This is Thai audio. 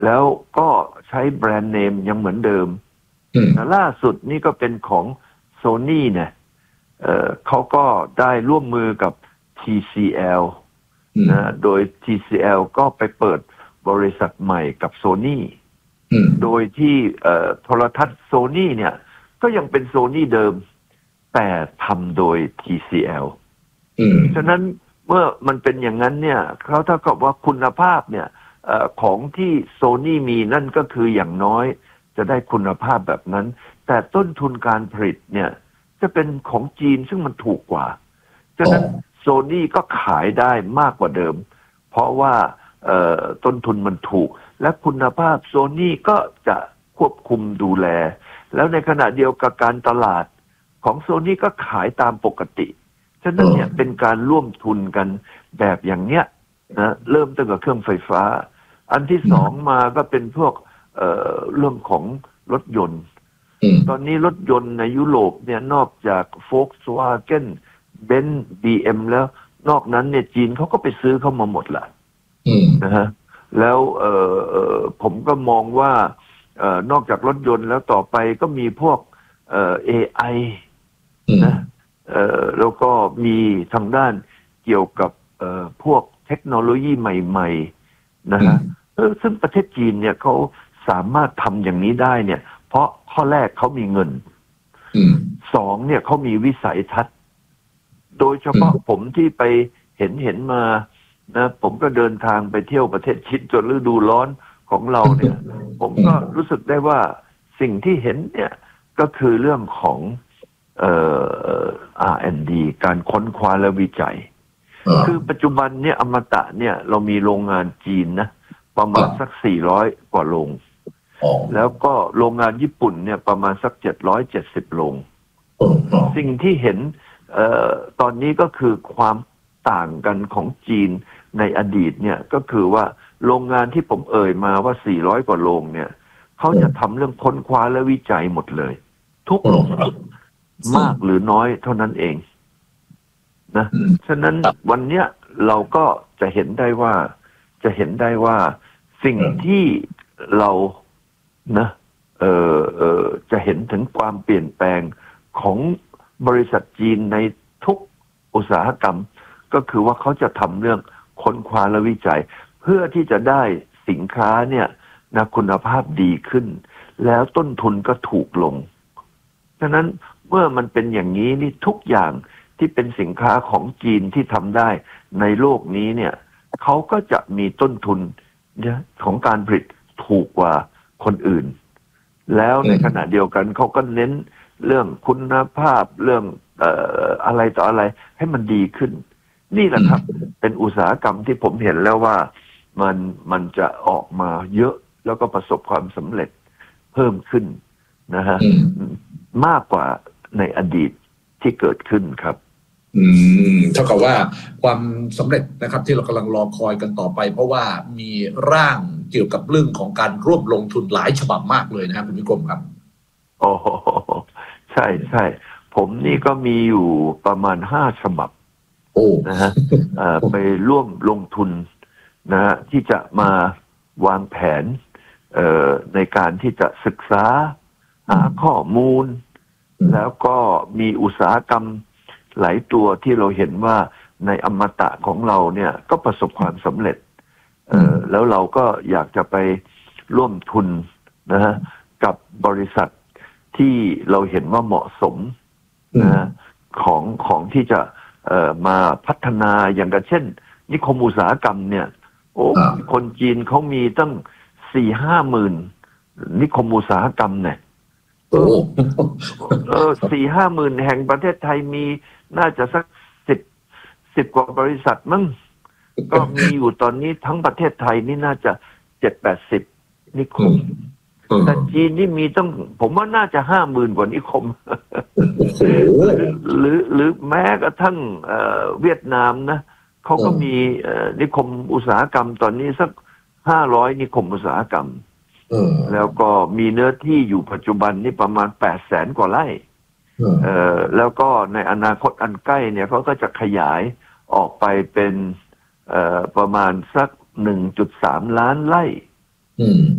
แล้วก็ใช้แบรนด์เนมยังเหมือนเดิมล่าสุดนี่ก็เป็นของโซนี่เนี่ยเขาก็ได้ร่วมมือกับ TCL นะโดย TCL ก็ไปเปิดบริษัทใหม่กับโซนี่โดยที่โทรทัศน์โซนี่เนี่ยก็ยังเป็นโซนี่เดิมแต่ทำโดย TCL ฉะนั้นเมื่อมันเป็นอย่างนั้นเนี่ยเขาเท่ากับว่าคุณภาพเนี่ยของที่โซนี่มีนั่นก็คืออย่างน้อยจะได้คุณภาพแบบนั้นแต่ต้นทุนการผลิตเนี่ยจะเป็นของจีนซึ่งมันถูกกว่าฉะนั้นโซนี่ก็ขายได้มากกว่าเดิมเพราะว่าต้นทุนมันถูกและคุณภาพโซนี่ก็จะควบคุมดูแลแล้วในขณะเดียวกับการตลาดของโซนี่ก็ขายตามปกติฉะนั้นเนี่ยเป็นการร่วมทุนกันแบบอย่างเนี้ยนะเริ่มตั้งแต่เครื่องไฟฟ้าอันที่สองมาก็เป็นพวกเรื่องของรถยนต์ตอนนี้รถยนต์ในยุโรปเนี่ยนอกจาก Volkswagen Benz BM แล้วนอกนั้นเนี่ยจีนเขาก็ไปซื้อเข้ามาหมดละนะฮะแล้วผมก็มองว่านอกจากรถยนต์แล้วต่อไปก็มีพวกAI นะแล้วก็มีทางด้านเกี่ยวกับพวกเทคโนโลยีใหม่ๆนะฮะซึ่งประเทศจีนเนี่ยเขาสามารถทำอย่างนี้ได้เนี่ยเพราะข้อแรกเขามีเงินสองเนี่ยเขามีวิสัยทัศน์โดยเฉพาะผมที่ไปเห็นมานะผมก็เดินทางไปเที่ยวประเทศจีนจนฤดูร้อนของเราเนี่ยผมก็รู้สึกได้ว่าสิ่งที่เห็นเนี่ยก็คือเรื่องของR&D การค้นคว้าและวิจัยคือปัจจุบันเนี่ยอมตะเนี่ยเรามีโรงงานจีนนะประมาณสัก400 กว่าโรงแล้วก็โรงงานญี่ปุ่นเนี่ยประมาณสัก770 โรงสิ่งที่เห็นตอนนี้ก็คือความต่างกันของจีนในอดีตเนี่ยก็คือว่าโรงงานที่ผมเอ่ยมาว่า400 กว่าโรงเนี่ยเขาจะทำเรื่องค้นคว้าและวิจัยหมดเลยทุกโรงมากหรือน้อยเท่านั้นเองนะฉะนั้นวันเนี้ยเราก็จะเห็นได้ว่าสิ่งที่เรานะจะเห็นถึงความเปลี่ยนแปลงของบริษัทจีนในทุกอุตสาหกรรมก็คือว่าเขาจะทำเรื่องค้นคว้าและวิจัยเพื่อที่จะได้สินค้าเนี่ยนะคุณภาพดีขึ้นแล้วต้นทุนก็ถูกลงฉะนั้นเมื่อมันเป็นอย่างนี้นี่ทุกอย่างที่เป็นสินค้าของจีนที่ทำได้ในโลกนี้เนี่ยเขาก็จะมีต้นทุนของการผลิตถูกกว่าคนอื่นแล้วในขณะเดียวกันเขาก็เน้นเรื่องคุณภาพเรื่องอะไรต่ออะไรให้มันดีขึ้นนี่แหละครับเป็นอุตสาหกรรมที่ผมเห็นแล้วว่ามันจะออกมาเยอะแล้วก็ประสบความสำเร็จเพิ่มขึ้นนะฮะมากกว่าในอดีตที่เกิดขึ้นครับเท่ากับว่าความสำเร็จนะครับที่เรากำลังรอคอยกันต่อไปเพราะว่ามีร่างเกี่ยวกับเรื่องของการร่วมลงทุนหลายฉบับมากเลยนะครับคุณวิกรมครับโอ้ใช่ใช่ผมนี่ก็มีอยู่ประมาณ5 ฉบับนะฮะไปร่วมลงทุนนะฮะที่จะมาวางแผนในการที่จะศึกษาหาข้อมูลแล้วก็มีอุตสาหกรรมหลายตัวที่เราเห็นว่าในอมตะของเราเนี่ยก็ประสบความสำเร็จแล้วเราก็อยากจะไปร่วมทุนนะฮะกับบริษัทที่เราเห็นว่าเหมาะสมนะของที่จะมาพัฒนาอย่างเช่นนิคมอุตสาหกรรมเนี่ยคนจีนเขามีตั้ง 4-5 หมื่นนิคมอุตสาหกรรมเนี่ย4-5 หมื่นแห่งประเทศไทยมีน่าจะสัก10 กว่าบริษัทมั้งก็มีอยู่ตอนนี้ทั้งประเทศไทยนี่น่าจะ 7-80 นิคมแต่จีนนี่มีต้องผมว่าน่าจะ 50,000 กว่านิคมหรือแม้กระทั่งเวียดนามนะเขาก็มีนิคมอุตสาหกรรมตอนนี้สัก500 นิคมอุตสาหกรรมแล้วก็มีเนื้อที่อยู่ปัจจุบันนี่ประมาณ 800,000 กว่าไร่แล้วก็ในอนาคตอันใกล้เนี่ยเขาก็จะขยายออกไปเป็นประมาณสัก 1.3 ล้านไร่